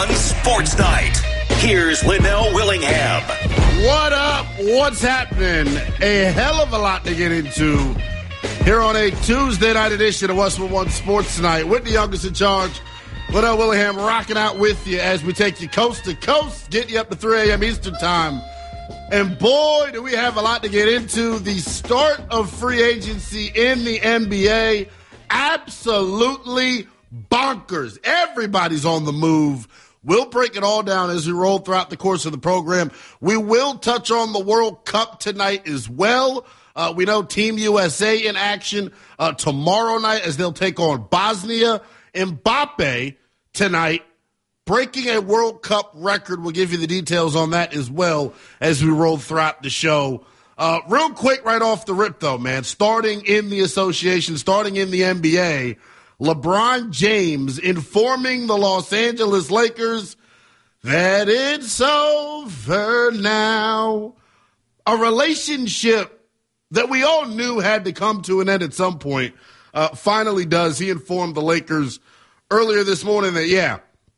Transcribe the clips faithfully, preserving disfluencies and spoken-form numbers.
One Sports Night. Here's Linnell Willingham. What up? What's happening? A hell of a lot to get into here on a Tuesday night edition of Westwood One Sports Night. With the youngest in charge, Linnell Willingham, rocking out with you as we take you coast to coast, get you up to three a.m. Eastern Time. And boy, do we have a lot to get into. The start of free agency in the N B A, absolutely bonkers. Everybody's on the move. We'll break it all down as we roll throughout the course of the program. We will touch on the World Cup tonight as well. Uh, we know Team U S A in action uh, tomorrow night as they'll take on Bosnia. Mbappe tonight, breaking a World Cup record. We'll give you the details on that as well as we roll throughout the show. Uh, real quick, right off the rip, though, man, starting in the association, starting in the N B A, LeBron James informing the Los Angeles Lakers that it's over now. A relationship that we all knew had to come to an end at some point uh, finally does. He informed the Lakers earlier this morning that, yeah,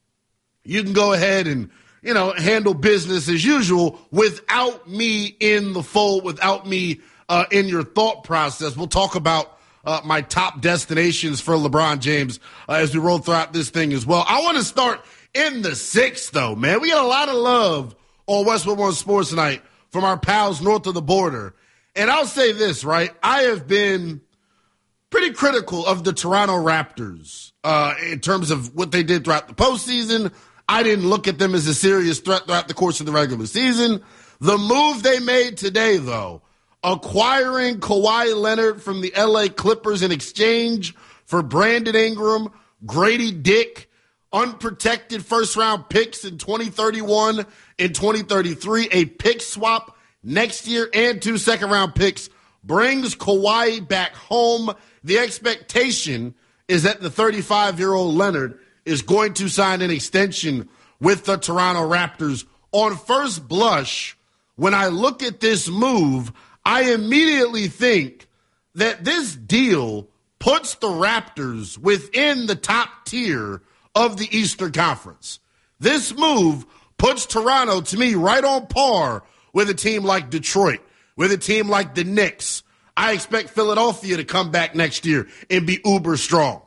you can go ahead and, you know, handle business as usual without me in the fold, without me uh, in your thought process. We'll talk about uh, my top destinations for LeBron James uh, as we roll throughout this thing as well. I want to start in the sixth, though, man. We got a lot of love on Westwood One Sports Night from our pals north of the border. And I'll say this, right? I have been pretty critical of the Toronto Raptors uh, in terms of what they did throughout the postseason. I didn't look at them as a serious threat throughout the course of the regular season. The move they made today, though, acquiring Kawhi Leonard from the L A Clippers in exchange for Brandon Ingram, Grady Dick, unprotected first-round picks in twenty thirty-one and twenty thirty-three, a pick swap next year, and two second-round picks, brings Kawhi back home. The expectation is that the thirty-five-year-old Leonard is going to sign an extension with the Toronto Raptors. On first blush, when I look at this move, I immediately think that this deal puts the Raptors within the top tier of the Eastern Conference. This move puts Toronto, to me, right on par with a team like Detroit, with a team like the Knicks. I expect Philadelphia to come back next year and be uber strong.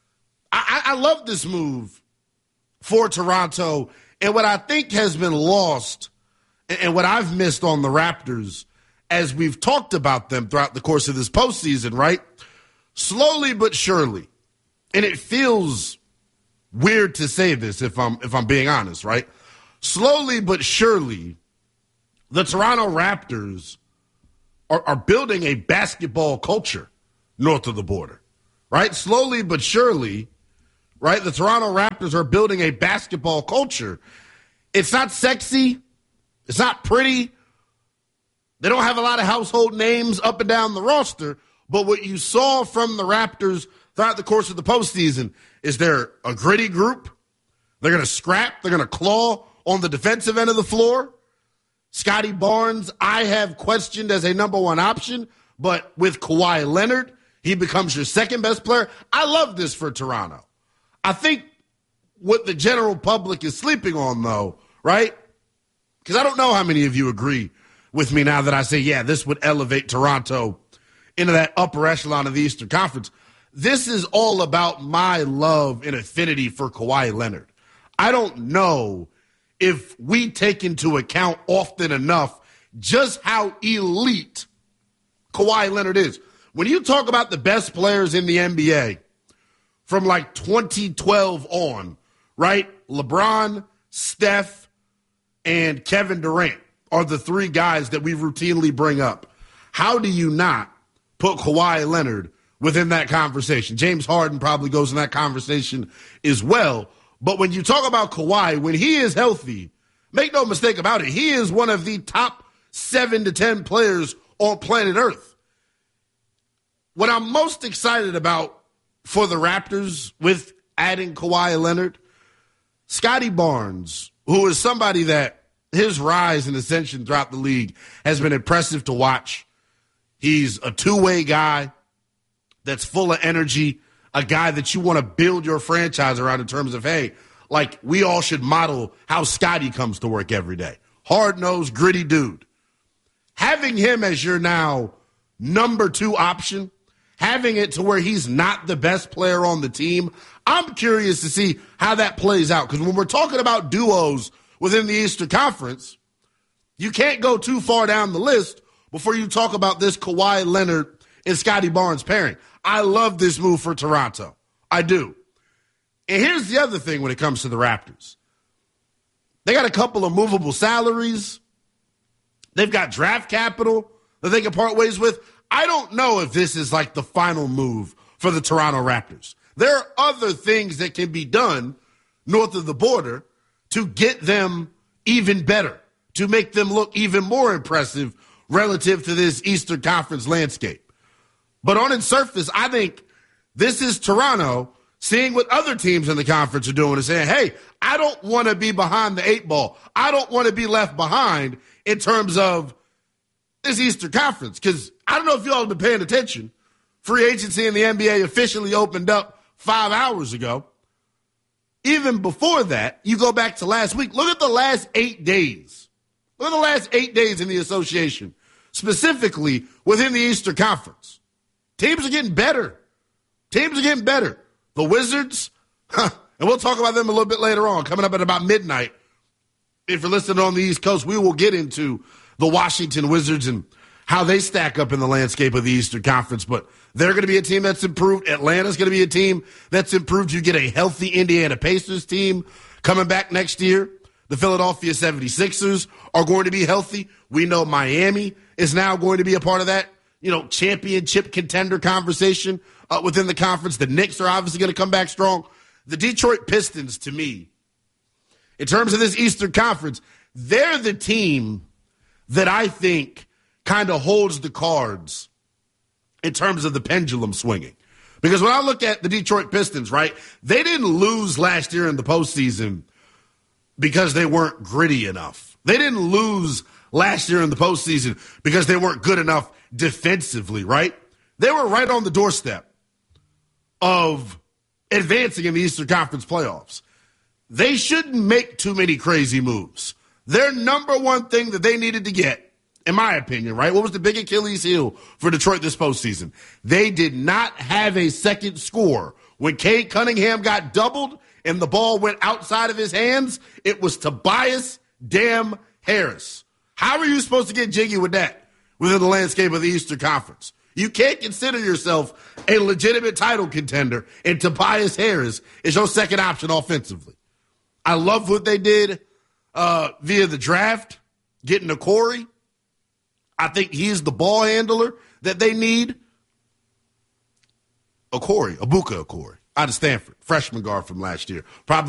I, I love this move for Toronto, and what I think has been lost and what I've missed on the Raptors as we've talked about them throughout the course of this postseason, right? Slowly but surely, and it feels weird to say this if I'm if I'm being honest, right? Slowly but surely, the Toronto Raptors are, are building a basketball culture north of the border, right? Slowly but surely, right? The Toronto Raptors are building a basketball culture. It's not sexy. It's not pretty. They don't have a lot of household names up and down the roster. But what you saw from the Raptors throughout the course of the postseason is they're a gritty group. They're going to scrap. They're going to claw on the defensive end of the floor. Scotty Barnes, I have questioned as a number one option. But with Kawhi Leonard, he becomes your second best player. I love this for Toronto. I think what the general public is sleeping on, though, right? Because I don't know how many of you agree with me now that I say, yeah, this would elevate Toronto into that upper echelon of the Eastern Conference. This is all about my love and affinity for Kawhi Leonard. I don't know if we take into account often enough just how elite Kawhi Leonard is. When you talk about the best players in the N B A from like twenty twelve on, right? LeBron, Steph, and Kevin Durant are the three guys that we routinely bring up. How do you not put Kawhi Leonard within that conversation? James Harden probably goes in that conversation as well. But when you talk about Kawhi, when he is healthy, make no mistake about it, he is one of the top seven to ten players on planet Earth. What I'm most excited about for the Raptors with adding Kawhi Leonard, Scotty Barnes, who is somebody that his rise and ascension throughout the league has been impressive to watch. He's a two-way guy that's full of energy, a guy that you want to build your franchise around in terms of, hey, like we all should model how Scotty comes to work every day. Hard-nosed, gritty dude. Having him as your now number two option, having it to where he's not the best player on the team, I'm curious to see how that plays out. Because when we're talking about duos within the Eastern Conference, you can't go too far down the list before you talk about this Kawhi Leonard and Scotty Barnes pairing. I love this move for Toronto. I do. And here's the other thing when it comes to the Raptors. They got a couple of movable salaries. They've got draft capital that they can part ways with. I don't know if this is like the final move for the Toronto Raptors. There are other things that can be done north of the border to get them even better, to make them look even more impressive relative to this Eastern Conference landscape. But on its surface, I think this is Toronto seeing what other teams in the conference are doing and saying, hey, I don't want to be behind the eight ball. I don't want to be left behind in terms of this Eastern Conference. Because I don't know if you all have been paying attention. Free agency in the N B A officially opened up five hours ago. Even before that, you go back to last week. Look at the last eight days. Look at the last eight days in the association, specifically within the Eastern Conference. Teams are getting better. Teams are getting better. The Wizards, huh, and we'll talk about them a little bit later on, coming up at about midnight. If you're listening on the East Coast, we will get into the Washington Wizards and how they stack up in the landscape of the Eastern Conference. But they're going to be a team that's improved. Atlanta's going to be a team that's improved. You get a healthy Indiana Pacers team coming back next year. The Philadelphia seventy-sixers are going to be healthy. We know Miami is now going to be a part of that, you know, championship contender conversation uh, within the conference. The Knicks are obviously going to come back strong. The Detroit Pistons, to me, in terms of this Eastern Conference, they're the team that I think kind of holds the cards in terms of the pendulum swinging. Because when I look at the Detroit Pistons, right, they didn't lose last year in the postseason because they weren't gritty enough. They didn't lose last year in the postseason because they weren't good enough defensively, right? They were right on the doorstep of advancing in the Eastern Conference playoffs. They shouldn't make too many crazy moves. Their number one thing that they needed to get, in my opinion, right? What was the big Achilles heel for Detroit this postseason? They did not have a second score. When Cade Cunningham got doubled and the ball went outside of his hands, it was Tobias damn Harris. How are you supposed to get jiggy with that within the landscape of the Eastern Conference? You can't consider yourself a legitimate title contender, and Tobias Harris is your second option offensively. I love what they did uh, via the draft, getting to Corey. I think he's the ball handler that they need. Okori, Abuka Okori, out of Stanford, freshman guard from last year. Probably